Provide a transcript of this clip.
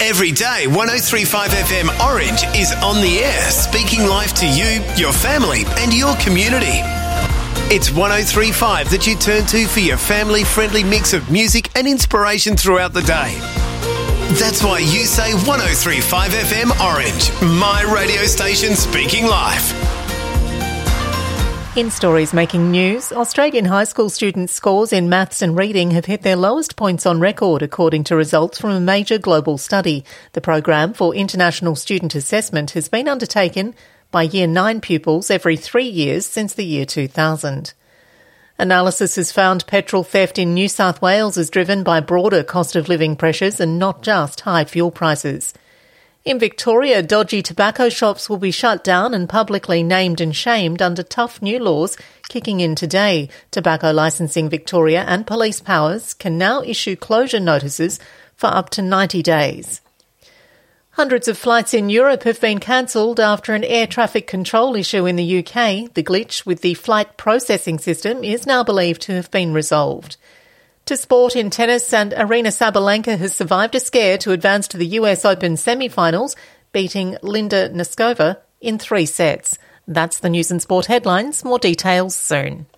Every day, 103.5 FM Orange is on the air, speaking life to you, your family and your community. It's 103.5 that you turn to for your family-friendly mix of music and inspiration throughout the day. That's why you say 103.5 FM Orange, my radio station speaking life. In stories making news, Australian high school students' scores in maths and reading have hit their lowest points on record, according to results from a major global study. The program for international student assessment has been undertaken by Year 9 pupils every 3 years since the year 2000. Analysis has found petrol theft in New South Wales is driven by broader cost of living pressures and not just high fuel prices. In Victoria, dodgy tobacco shops will be shut down and publicly named and shamed under tough new laws kicking in today. Tobacco Licensing Victoria and Police Powers can now issue closure notices for up to 90 days. Hundreds of flights in Europe have been cancelled after an air traffic control issue in the UK. The glitch with the flight processing system is now believed to have been resolved. To sport in tennis, and Aryna Sabalenka has survived a scare to advance to the US Open semi-finals, beating Linda Noskova in 3 sets. That's the news and sport headlines. More details soon.